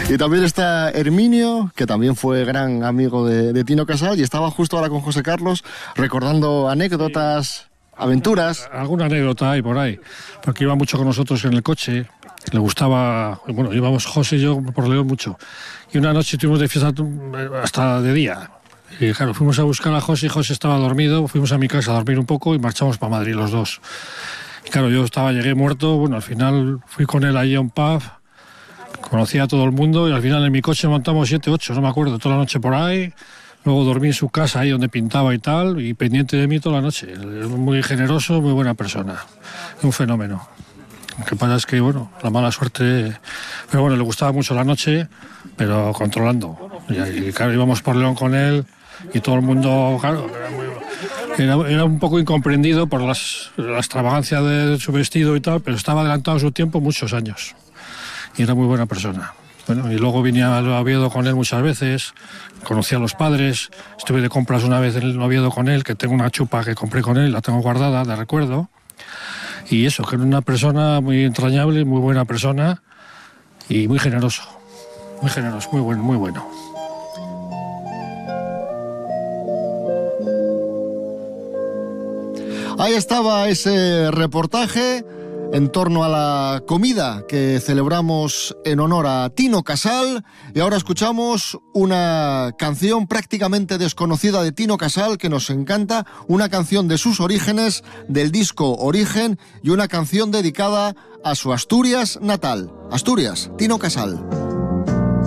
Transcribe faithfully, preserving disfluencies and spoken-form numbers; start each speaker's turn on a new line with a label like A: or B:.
A: Y también está Herminio, que también fue gran amigo de, de Tino Casal, y estaba justo ahora con José Carlos recordando anécdotas, aventuras.
B: Alguna anécdota hay por ahí, porque iba mucho con nosotros en el coche, le gustaba, bueno, íbamos José y yo por León mucho, y una noche estuvimos de fiesta hasta de día, y claro, fuimos a buscar a José y José estaba dormido, fuimos a mi casa a dormir un poco y marchamos para Madrid los dos. Y claro, yo estaba, llegué muerto, bueno, al final fui con él ahí a un pub, conocía a todo el mundo y al final en mi coche montamos siete, ocho, no me acuerdo, toda la noche por ahí. Luego dormí en su casa ahí donde pintaba y tal, y pendiente de mí toda la noche. Muy generoso, muy buena persona. Un fenómeno. Lo que pasa es que, bueno, la mala suerte... Pero bueno, le gustaba mucho la noche, pero controlando. Y, y claro, íbamos por León con él y todo el mundo, claro, era, muy, era, era un poco incomprendido por las, la extravagancia de su vestido y tal, pero estaba adelantado a su tiempo muchos años. Y era muy buena persona. Bueno, y luego vine a Oviedo con él muchas veces, conocí a los padres, estuve de compras una vez en Oviedo con él, que tengo una chupa que compré con él, la tengo guardada de recuerdo, y eso, que era una persona muy entrañable, muy buena persona y muy generoso, muy generoso, muy bueno, muy bueno.
A: Ahí estaba ese reportaje en torno a la comida que celebramos en honor a Tino Casal, y ahora escuchamos una canción prácticamente desconocida de Tino Casal que nos encanta, una canción de sus orígenes, del disco Origen, y una canción dedicada a su Asturias natal. Asturias, Tino Casal.